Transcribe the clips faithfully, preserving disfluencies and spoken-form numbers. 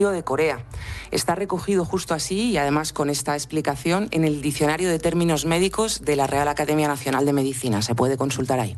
de Corea. Está recogido justo así y además con esta explicación en el Diccionario de Términos Médicos de la Real Academia Nacional de Medicina. Se puede consultar ahí.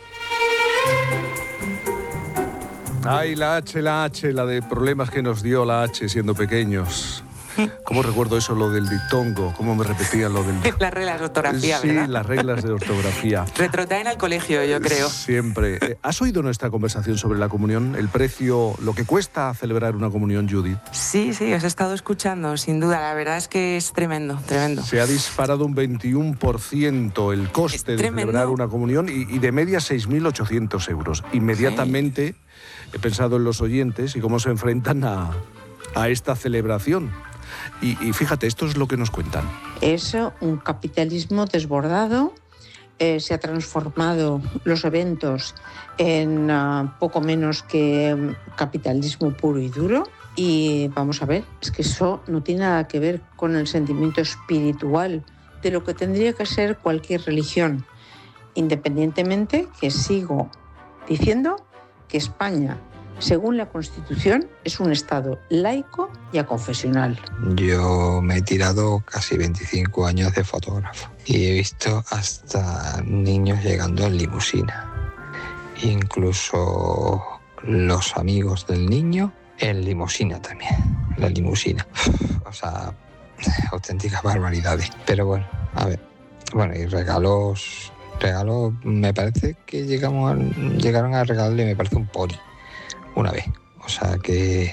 Ay, la H, la H, la de problemas que nos dio la H siendo pequeños. ¿Cómo recuerdo eso, lo del dictongo? ¿Cómo me repetían lo del dictongo? Las reglas de ortografía, sí, ¿verdad? Sí, las reglas de ortografía. Retrotraen al colegio, yo creo. Siempre. ¿Has oído nuestra conversación sobre la comunión? El precio, lo que cuesta celebrar una comunión, Judith. Sí, sí, os he estado escuchando, sin duda. La verdad es que es tremendo, tremendo. Se ha disparado un veintiuno por ciento el coste de celebrar una comunión y, y de media seis mil ochocientos euros. Inmediatamente sí. He pensado en los oyentes y cómo se enfrentan a, a esta celebración. Y, y fíjate, esto es lo que nos cuentan. Es un capitalismo desbordado, eh, se ha transformado los eventos en uh, poco menos que um, capitalismo puro y duro. Y vamos a ver, es que eso no tiene nada que ver con el sentimiento espiritual de lo que tendría que ser cualquier religión, independientemente que sigo diciendo que España, según la Constitución, es un Estado laico y aconfesional. Yo me he tirado casi veinticinco años de fotógrafo y he visto hasta niños llegando en limusina. Incluso los amigos del niño en limusina también. La limusina. O sea, auténticas barbaridades. Pero bueno, a ver. Bueno, y regalos... Regalos, me parece que llegamos a, llegaron a regalarle, me parece, un poli. Una vez, o sea que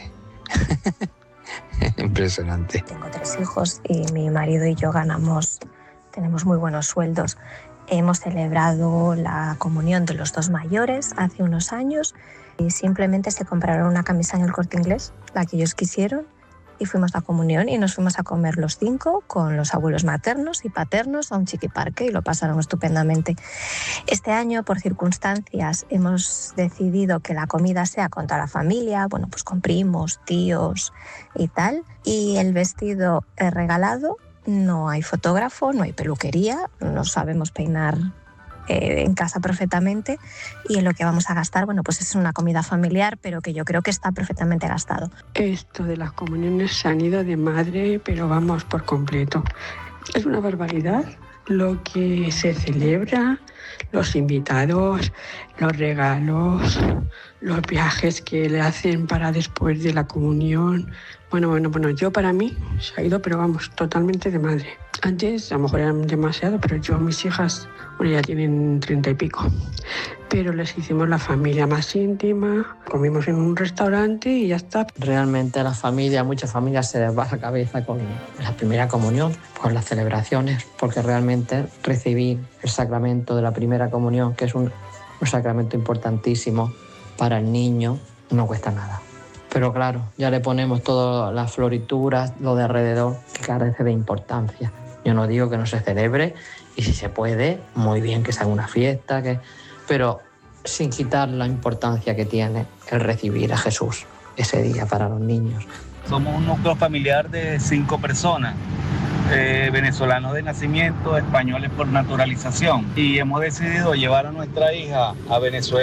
impresionante. Tengo tres hijos y mi marido y yo ganamos, tenemos muy buenos sueldos. Hemos celebrado la comunión de los dos mayores hace unos años y simplemente se compraron una camisa en el Corte Inglés, la que ellos quisieron, y fuimos a la comunión y nos fuimos a comer los cinco con los abuelos maternos y paternos a un chiquiparque y lo pasaron estupendamente. Este año, por circunstancias, hemos decidido que la comida sea con toda la familia, bueno, pues con primos, tíos y tal, y el vestido es regalado, no hay fotógrafo, no hay peluquería, no sabemos peinar Eh, en casa perfectamente, y en lo que vamos a gastar, bueno, pues es una comida familiar, pero que yo creo que está perfectamente gastado. Esto de las comuniones se han ido de madre, pero vamos, por completo. Es una barbaridad lo que se celebra, los invitados, los regalos, los viajes que le hacen para después de la comunión. Bueno, bueno, bueno, yo para mí se ha ido, pero vamos, totalmente de madre. Antes a lo mejor eran demasiado, pero yo, mis hijas, bueno, ya tienen treinta y pico. Pero les hicimos la familia más íntima, comimos en un restaurante y ya está. Realmente a la familia, a muchas familias se les va la cabeza con la primera comunión, con las celebraciones, porque realmente recibir el sacramento de la primera comunión, que es un, un sacramento importantísimo para el niño, no cuesta nada. Pero claro, ya le ponemos todas las florituras, lo de alrededor, que carece de importancia. Yo no digo que no se celebre, y si se puede, muy bien que se haga una fiesta, que... pero sin quitar la importancia que tiene el recibir a Jesús ese día para los niños. Somos un núcleo familiar de cinco personas, eh, venezolanos de nacimiento, españoles por naturalización, y hemos decidido llevar a nuestra hija a Venezuela